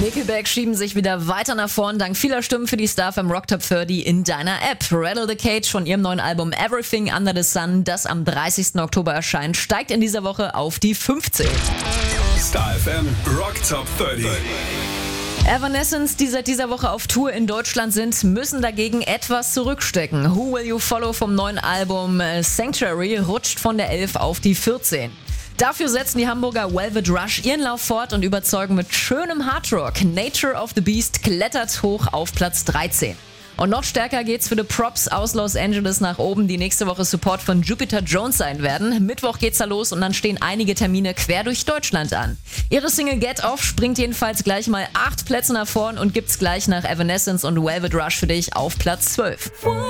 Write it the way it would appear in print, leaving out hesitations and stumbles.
Nickelback schieben sich wieder weiter nach vorn, dank vieler Stimmen für die StarFM Rock Top 30 in deiner App. Rattle the Cage von ihrem neuen Album Everything Under the Sun, das am 30. Oktober erscheint, steigt in dieser Woche auf die 15. StarFM Rock Top 30. Evanescence, die seit dieser Woche auf Tour in Deutschland sind, müssen dagegen etwas zurückstecken. Who Will You Follow vom neuen Album Sanctuary rutscht von der 11 auf die 14. Dafür setzen die Hamburger Velvet Rush ihren Lauf fort und überzeugen mit schönem Hardrock. Nature of the Beast klettert hoch auf Platz 13. Und noch stärker geht's für The Props aus Los Angeles nach oben, die nächste Woche Support von Jupiter Jones sein werden. Mittwoch geht's da los und dann stehen einige Termine quer durch Deutschland an. Ihre Single Get Off springt jedenfalls gleich mal 8 Plätze nach vorn und gibt's gleich nach Evanescence und Velvet Rush für dich auf Platz 12.